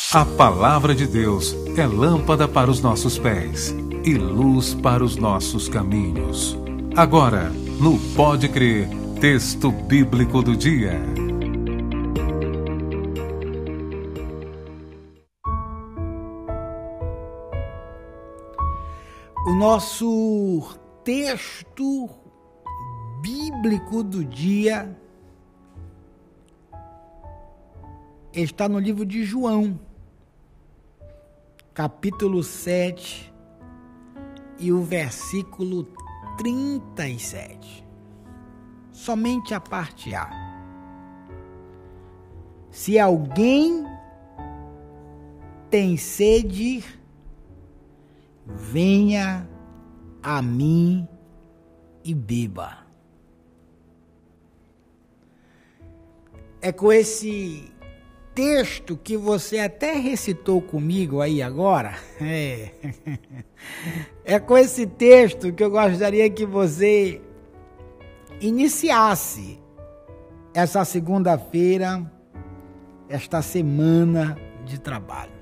A Palavra de Deus é lâmpada para os nossos pés e luz para os nossos caminhos. Agora, no Pode Crer, texto bíblico do dia. O nosso texto bíblico do dia está no livro de João, capítulo 7 e o versículo 37. Somente a parte A. Se alguém tem sede, venha a mim e beba. É com esse texto que você até recitou comigo aí agora. É com esse texto que eu gostaria que você iniciasse essa segunda-feira, esta semana de trabalho.